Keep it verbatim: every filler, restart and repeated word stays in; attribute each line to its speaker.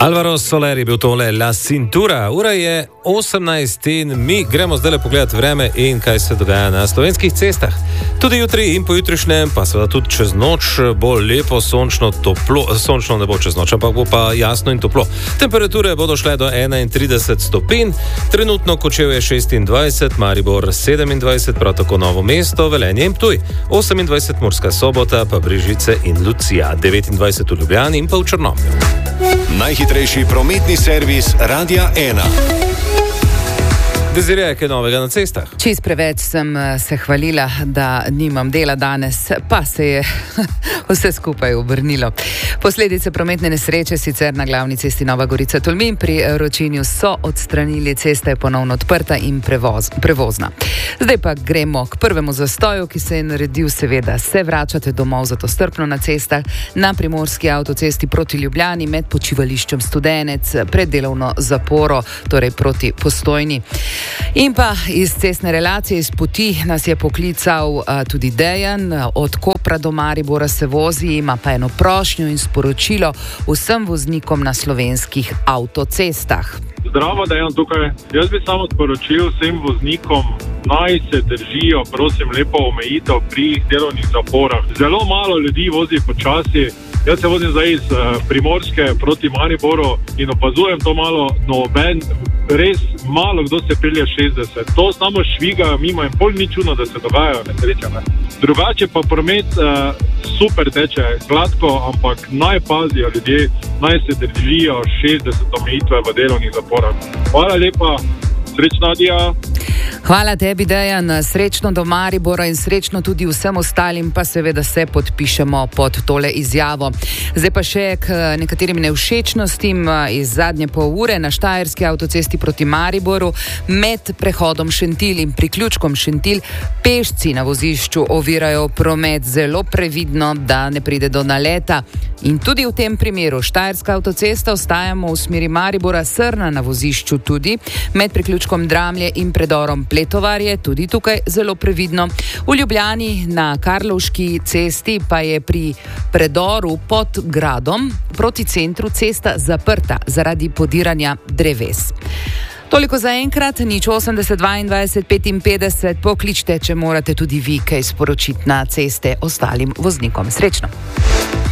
Speaker 1: Alvaro Soler je bil tole La Cintura. Ura je osemnajst in mi gremo zdaj pogledati vreme in kaj se dogaja na slovenskih cestah. Tudi jutri in pojutrišnjem, pa seveda tudi čez noč, bo lepo sončno toplo. Sončno ne bo čez noč, ampak bo pa jasno in toplo. Temperature bodo šle do enaintrideset stopinj, trenutno Kočevje šestindvajset, Maribor sedemindvajset, prav tako Novo mesto, Velenje in Ptuj. osemindvajset Murska Sobota, pa Brežice in Lucija. devetindvajset v Ljubljani in pa v Črnomlju.
Speaker 2: Najhitrejši prometni servis Radia ena.
Speaker 1: Dezirija, kaj novega na cestah?
Speaker 3: Čist preveč sem se hvalila, da nimam dela danes, pa se je vse skupaj obrnilo. Posledice prometne nesreče sicer na glavni cesti Nova Gorica-Tolmin pri Ročinju so odstranili, cesta je ponovno odprta in prevoz, prevozna. Zdaj pa gremo k prvemu zastoju, ki se je naredil, seveda se vračate domov, zato strpno na cestah, na primorski avtocesti proti Ljubljani med počivališčem Studenec pred delovno zaporo, torej proti Postojni. In pa iz cestne relacije, iz poti nas je poklical a, tudi Dejan, od Kopra do Maribora se vozi, ima pa eno prošnjo in sporočilo vsem voznikom na slovenskih avtocestah.
Speaker 4: Zdravo, Dejan tukaj. Jaz bi samo sporočil vsem voznikom, naj se držijo, prosim, lepo omejitev pri delovnih zaporah. Zelo malo ljudi vozi počasi. Jaz se vozim zdaj iz uh, Primorske proti Mariboru in opazujem to malo, noben, res malo kdo se pelje šestdeset. To samo švigajo mimo in pol ni čudno, da se dogajajo nesreče. Ne? Drugače pa promet uh, super teče, gladko, ampak naj pazijo ljudje, naj se držijo šestdeset omejitve v delovnih zaporah. Hvala lepa, srečno Adija.
Speaker 3: Hvala tebi, Dejan, srečno do Maribora in srečno tudi vsem ostalim, pa seveda se podpišemo pod tole izjavo. Zdaj pa še k nekaterim nevšečnostim iz zadnje pol ure na Štajerski avtocesti proti Mariboru med prehodom Šentilj in priključkom Šentilj pešci na vozišču ovirajo promet, zelo previdno, da ne pride do naleta. In tudi v tem primeru Štajerska avtocesta, ostajamo v smeri Maribora, Srna na vozišču tudi med priključkom Dramlje in predorom Pletovarje, tudi tukaj zelo previdno. V Ljubljani na Karlovški cesti pa je pri predoru pod gradom proti centru cesta zaprta zaradi podiranja dreves. Toliko za enkrat, nič osemdeset dvaindvajset petinpetdeset, pokličte, če morate tudi vi kaj sporočiti na ceste ostalim voznikom. Srečno!